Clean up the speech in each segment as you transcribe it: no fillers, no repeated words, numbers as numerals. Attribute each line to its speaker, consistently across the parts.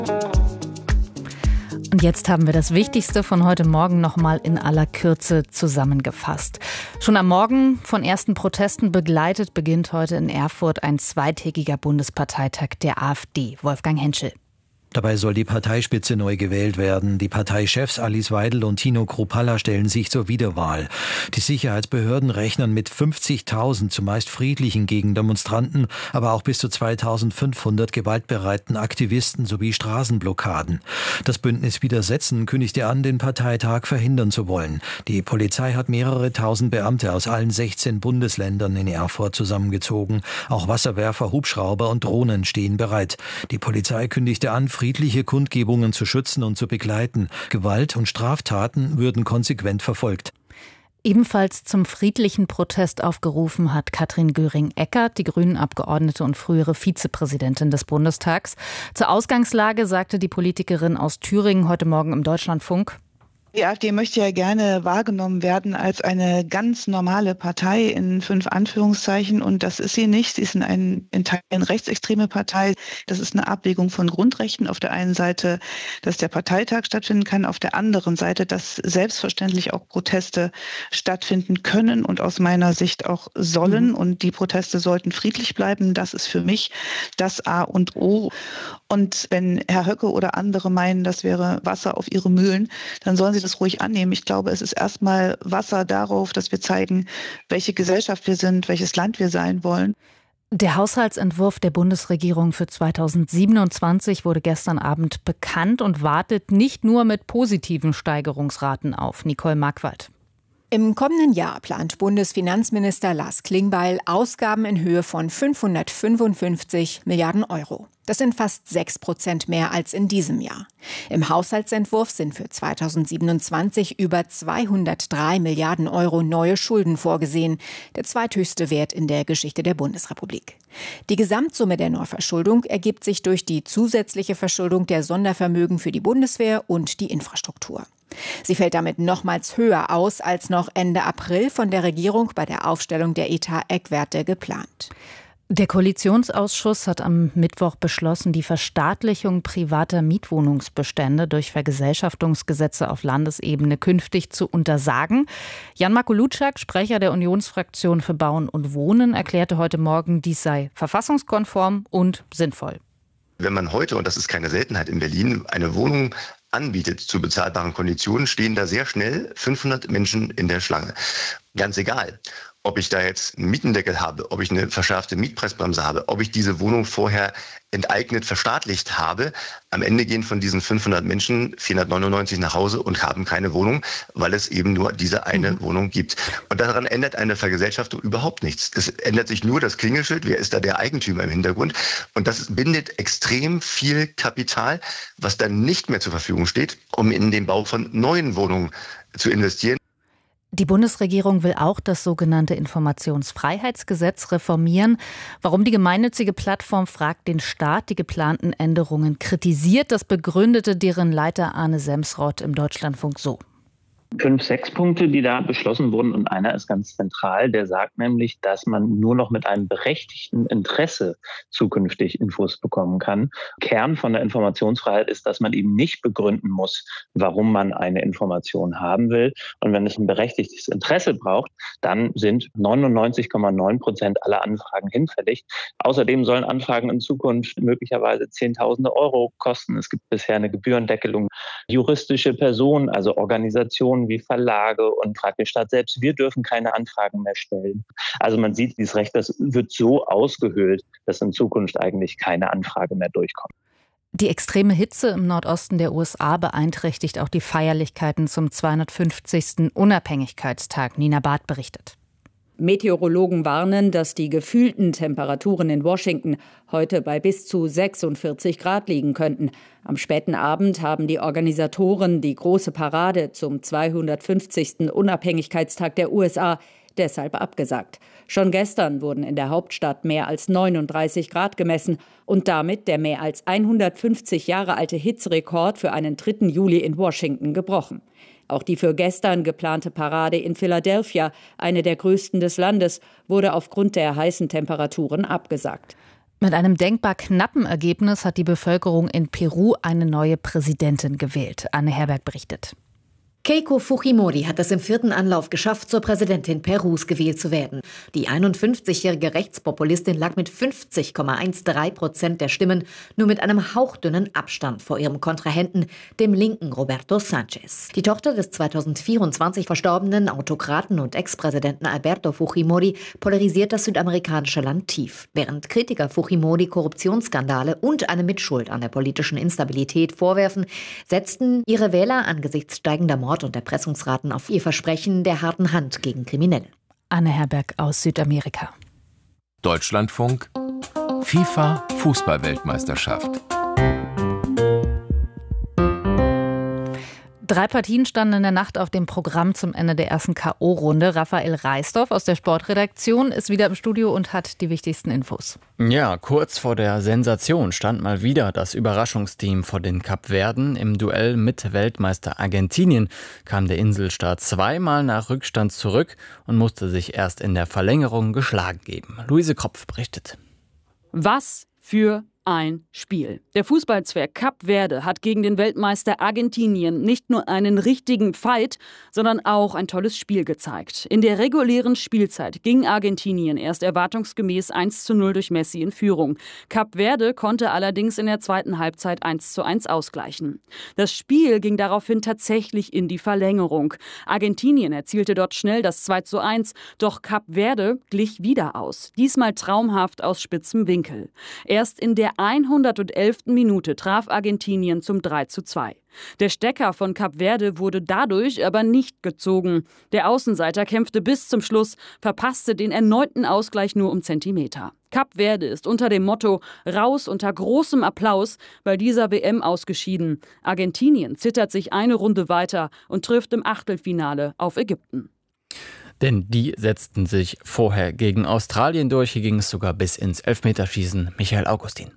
Speaker 1: Und jetzt haben wir das Wichtigste von heute Morgen nochmal in aller Kürze zusammengefasst. Schon am Morgen von ersten Protesten begleitet beginnt heute in Erfurt ein zweitägiger Bundesparteitag der AfD. Wolfgang Henschel.
Speaker 2: Dabei soll die Parteispitze neu gewählt werden. Die Parteichefs Alice Weidel und Tino Kruppalla stellen sich zur Wiederwahl. Die Sicherheitsbehörden rechnen mit 50.000 zumeist friedlichen Gegendemonstranten, aber auch bis zu 2.500 gewaltbereiten Aktivisten sowie Straßenblockaden. Das Bündnis Widersetzen kündigte an, den Parteitag verhindern zu wollen. Die Polizei hat mehrere tausend Beamte aus allen 16 Bundesländern in Erfurt zusammengezogen. Auch Wasserwerfer, Hubschrauber und Drohnen stehen bereit. Die Polizei kündigte an, friedliche Kundgebungen zu schützen und zu begleiten. Gewalt und Straftaten würden konsequent verfolgt.
Speaker 1: Ebenfalls zum friedlichen Protest aufgerufen hat Katrin Göring-Eckardt, die Grünen-Abgeordnete und frühere Vizepräsidentin des Bundestags. Zur Ausgangslage sagte die Politikerin aus Thüringen heute Morgen im Deutschlandfunk:
Speaker 3: Die AfD möchte ja gerne wahrgenommen werden als eine ganz normale Partei in 5 Anführungszeichen. Und das ist sie nicht. Sie ist in Teilen rechtsextreme Partei. Das ist eine Abwägung von Grundrechten. Auf der einen Seite, dass der Parteitag stattfinden kann. Auf der anderen Seite, dass selbstverständlich auch Proteste stattfinden können und aus meiner Sicht auch sollen. Und die Proteste sollten friedlich bleiben. Das ist für mich das A und O. Und wenn Herr Höcke oder andere meinen, das wäre Wasser auf ihre Mühlen, dann sollen sie das ruhig annehmen. Ich glaube, es ist erstmal Wasser darauf, dass wir zeigen, welche Gesellschaft wir sind, welches Land wir sein wollen.
Speaker 1: Der Haushaltsentwurf der Bundesregierung für 2027 wurde gestern Abend bekannt und wartet nicht nur mit positiven Steigerungsraten auf. Nicole Markwald.
Speaker 4: Im kommenden Jahr plant Bundesfinanzminister Lars Klingbeil Ausgaben in Höhe von 555 Milliarden Euro. Das sind fast 6% mehr als in diesem Jahr. Im Haushaltsentwurf sind für 2027 über 203 Milliarden Euro neue Schulden vorgesehen, der zweithöchste Wert in der Geschichte der Bundesrepublik. Die Gesamtsumme der Neuverschuldung ergibt sich durch die zusätzliche Verschuldung der Sondervermögen für die Bundeswehr und die Infrastruktur. Sie fällt damit nochmals höher aus als noch Ende April von der Regierung bei der Aufstellung der Etat-Eckwerte geplant.
Speaker 1: Der Koalitionsausschuss hat am Mittwoch beschlossen, die Verstaatlichung privater Mietwohnungsbestände durch Vergesellschaftungsgesetze auf Landesebene künftig zu untersagen. Jan-Marco Lutschak, Sprecher der Unionsfraktion für Bauen und Wohnen, erklärte heute Morgen, dies sei verfassungskonform und sinnvoll.
Speaker 5: Wenn man heute, und das ist keine Seltenheit in Berlin, eine Wohnung anbietet zu bezahlbaren Konditionen, stehen da sehr schnell 500 Menschen in der Schlange. Ganz egal, ob ich da jetzt einen Mietendeckel habe, ob ich eine verschärfte Mietpreisbremse habe, ob ich diese Wohnung vorher enteignet, verstaatlicht habe. Am Ende gehen von diesen 500 Menschen 499 nach Hause und haben keine Wohnung, weil es eben nur diese eine Wohnung gibt. Und daran ändert eine Vergesellschaftung überhaupt nichts. Es ändert sich nur das Klingelschild, wer ist da der Eigentümer im Hintergrund. Und das bindet extrem viel Kapital, was dann nicht mehr zur Verfügung steht, um in den Bau von neuen Wohnungen zu investieren.
Speaker 1: Die Bundesregierung will auch das sogenannte Informationsfreiheitsgesetz reformieren. Warum die gemeinnützige Plattform Fragt den Staat die geplanten Änderungen kritisiert, das begründete deren Leiter Arne Semsrott im Deutschlandfunk so:
Speaker 6: 5, 6 Punkte, die da beschlossen wurden, und einer ist ganz zentral, der sagt nämlich, dass man nur noch mit einem berechtigten Interesse zukünftig Infos bekommen kann. Kern von der Informationsfreiheit ist, dass man eben nicht begründen muss, warum man eine Information haben will. Und wenn es ein berechtigtes Interesse braucht, dann sind 99,9% aller Anfragen hinfällig. Außerdem sollen Anfragen in Zukunft möglicherweise Zehntausende Euro kosten. Es gibt bisher eine Gebührendeckelung. Juristische Personen, also Organisationen wie Verlage und Frag den Staat selbst, wir dürfen keine Anfragen mehr stellen. Also man sieht, dieses Recht, das wird so ausgehöhlt, dass in Zukunft eigentlich keine Anfrage mehr durchkommt.
Speaker 1: Die extreme Hitze im Nordosten der USA beeinträchtigt auch die Feierlichkeiten zum 250. Unabhängigkeitstag. Nina Barth berichtet.
Speaker 7: Meteorologen warnen, dass die gefühlten Temperaturen in Washington heute bei bis zu 46 Grad liegen könnten. Am späten Abend haben die Organisatoren die große Parade zum 250. Unabhängigkeitstag der USA deshalb abgesagt. Schon gestern wurden in der Hauptstadt mehr als 39 Grad gemessen und damit der mehr als 150 Jahre alte Hitzerekord für einen 3. Juli in Washington gebrochen. Auch die für gestern geplante Parade in Philadelphia, eine der größten des Landes, wurde aufgrund der heißen Temperaturen abgesagt.
Speaker 1: Mit einem denkbar knappen Ergebnis hat die Bevölkerung in Peru eine neue Präsidentin gewählt. Anne Herberg berichtet.
Speaker 8: Keiko Fujimori hat es im 4. Anlauf geschafft, zur Präsidentin Perus gewählt zu werden. Die 51-jährige Rechtspopulistin lag mit 50,13% der Stimmen nur mit einem hauchdünnen Abstand vor ihrem Kontrahenten, dem linken Roberto Sanchez. Die Tochter des 2024 verstorbenen Autokraten und Ex-Präsidenten Alberto Fujimori polarisiert das südamerikanische Land tief. Während Kritiker Fujimori Korruptionsskandale und eine Mitschuld an der politischen Instabilität vorwerfen, setzten ihre Wähler angesichts steigender Mord- und Erpressungsraten auf ihr Versprechen der harten Hand gegen Kriminelle.
Speaker 1: Anne Herberg aus Südamerika.
Speaker 9: Deutschlandfunk FIFA Fußball-Weltmeisterschaft.
Speaker 1: 3 Partien standen in der Nacht auf dem Programm zum Ende der ersten K.O.-Runde. Raphael Reisdorf aus der Sportredaktion ist wieder im Studio und hat die wichtigsten Infos.
Speaker 10: Ja, kurz vor der Sensation stand mal wieder das Überraschungsteam vor den Kapverden. Im Duell mit Weltmeister Argentinien kam der Inselstaat zweimal nach Rückstand zurück und musste sich erst in der Verlängerung geschlagen geben. Luise Kropf berichtet.
Speaker 11: Was für ein Spiel. Der Fußballzwerg Kap Verde hat gegen den Weltmeister Argentinien nicht nur einen richtigen Fight, sondern auch ein tolles Spiel gezeigt. In der regulären Spielzeit ging Argentinien erst erwartungsgemäß 1:0 durch Messi in Führung. Kap Verde konnte allerdings in der zweiten Halbzeit 1:1 ausgleichen. Das Spiel ging daraufhin tatsächlich in die Verlängerung. Argentinien erzielte dort schnell das 2:1, doch Kap Verde glich wieder aus. Diesmal traumhaft aus spitzem Winkel. Erst in der 111. Minute traf Argentinien zum 3:2. Der Stecker von Kap Verde wurde dadurch aber nicht gezogen. Der Außenseiter kämpfte bis zum Schluss, verpasste den erneuten Ausgleich nur um Zentimeter. Kap Verde ist unter dem Motto „Raus unter großem Applaus“ bei dieser WM ausgeschieden. Argentinien zittert sich eine Runde weiter und trifft im Achtelfinale auf Ägypten.
Speaker 10: Denn die setzten sich vorher gegen Australien durch. Hier ging es sogar bis ins Elfmeterschießen. Michael Augustin.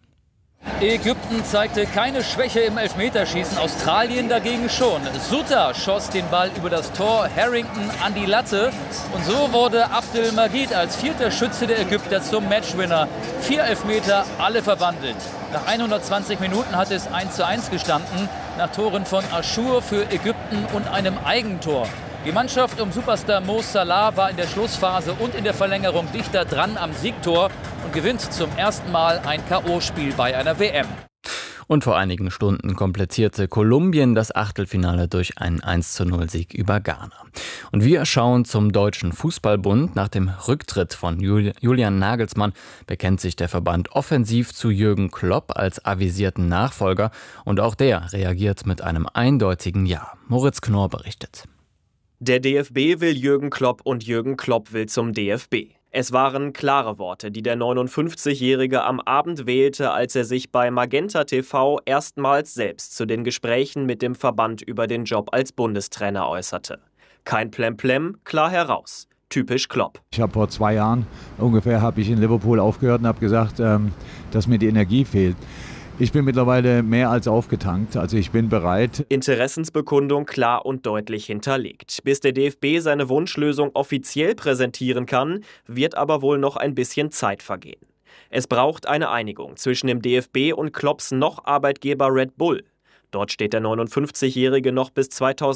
Speaker 12: Ägypten zeigte keine Schwäche im Elfmeterschießen, Australien dagegen schon. Sutter schoss den Ball über das Tor, Harrington an die Latte. Und so wurde Abdelmajid als 4. Schütze der Ägypter zum Matchwinner. 4 Elfmeter, alle verwandelt. Nach 120 Minuten hat es 1:1 gestanden, nach Toren von Achour für Ägypten und einem Eigentor. Die Mannschaft um Superstar Mo Salah war in der Schlussphase und in der Verlängerung dichter dran am Siegtor und gewinnt zum ersten Mal ein K.O.-Spiel bei einer WM.
Speaker 10: Und vor einigen Stunden komplettierte Kolumbien das Achtelfinale durch einen 1:0-Sieg über Ghana. Und wir schauen zum Deutschen Fußballbund. Nach dem Rücktritt von Julian Nagelsmann bekennt sich der Verband offensiv zu Jürgen Klopp als avisierten Nachfolger. Und auch der reagiert mit einem eindeutigen Ja. Moritz Knorr berichtet.
Speaker 13: Der DFB will Jürgen Klopp und Jürgen Klopp will zum DFB. Es waren klare Worte, die der 59-Jährige am Abend wählte, als er sich bei Magenta TV erstmals selbst zu den Gesprächen mit dem Verband über den Job als Bundestrainer äußerte. Kein Plemplem, klar heraus. Typisch Klopp.
Speaker 14: Ich habe vor 2 Jahren ungefähr in Liverpool aufgehört und habe gesagt, dass mir die Energie fehlt. Ich bin mittlerweile mehr als aufgetankt, also ich bin bereit.
Speaker 13: Interessensbekundung klar und deutlich hinterlegt. Bis der DFB seine Wunschlösung offiziell präsentieren kann, wird aber wohl noch ein bisschen Zeit vergehen. Es braucht eine Einigung zwischen dem DFB und Klopps noch Arbeitgeber Red Bull. Dort steht der 59-Jährige noch bis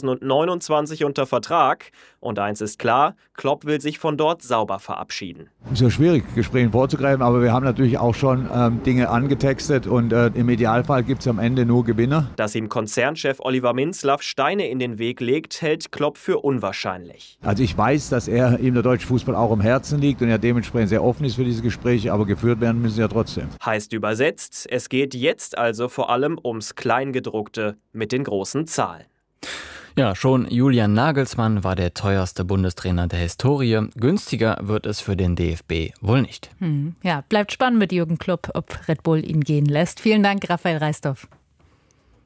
Speaker 13: 2029 unter Vertrag. Und eins ist klar, Klopp will sich von dort sauber verabschieden.
Speaker 14: Es ist ja schwierig, Gesprächen vorzugreifen, aber wir haben natürlich auch schon Dinge angetextet und im Idealfall gibt es am Ende nur Gewinner.
Speaker 13: Dass ihm Konzernchef Oliver Minzlaff Steine in den Weg legt, hält Klopp für unwahrscheinlich.
Speaker 14: Also ich weiß, dass ihm der deutsche Fußball auch am Herzen liegt und er dementsprechend sehr offen ist für diese Gespräche, aber geführt werden müssen sie ja trotzdem.
Speaker 13: Heißt übersetzt, es geht jetzt also vor allem ums Kleingedruckte mit den großen Zahlen.
Speaker 10: Ja, schon Julian Nagelsmann war der teuerste Bundestrainer der Historie. Günstiger wird es für den DFB wohl nicht.
Speaker 1: Ja, bleibt spannend mit Jürgen Klopp, ob Red Bull ihn gehen lässt. Vielen Dank, Raphael Reisdorf.